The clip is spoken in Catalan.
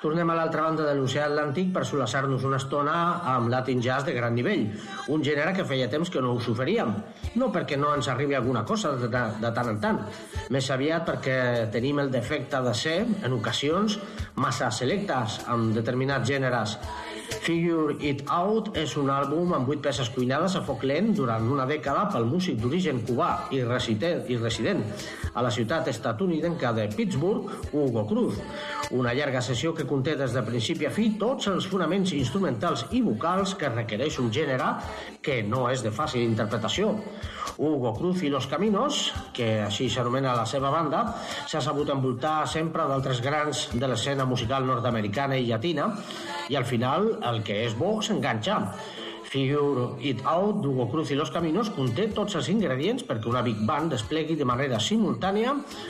Tornem a l'altra banda de l'oceà Atlàntic per solaçar-nos una estona amb Latin Jazz de gran nivell, un gènere que feia temps que no us oferíem. No perquè no ens arribi alguna cosa de tant en tant, més aviat perquè tenim el defecte de ser, en ocasions, massa selectes amb determinats gèneres. Figure It Out és un àlbum amb 8 peces cuinades a foc lent durant una dècada pel músic d'origen cubà i resident a la ciutat estatunidenca de Pittsburgh, Hugo Cruz. Una llarga sessió que conté des de principi a fi tots els fonaments instrumentals i vocals que requereix un gènere que no és de fàcil interpretació. Hugo Cruz y los Caminos, que així s'anomena la seva banda, s'ha sabut envoltar sempre d'altres grans de l'escena musical nord-americana i llatina, i al final el que és bo s'enganxa. Figure It Out d'Hugo Cruz y los Caminos conté tots els ingredients perquè una big band desplegui de manera simultània